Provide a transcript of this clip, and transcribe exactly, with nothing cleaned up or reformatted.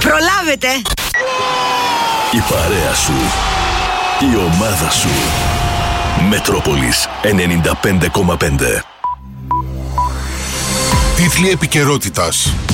Προλάβετε. Η παρέα σου, η ομάδα σου. Μετρόπολης ενενήντα πέντε κόμμα πέντε. Τίτλοι επικαιρότητας.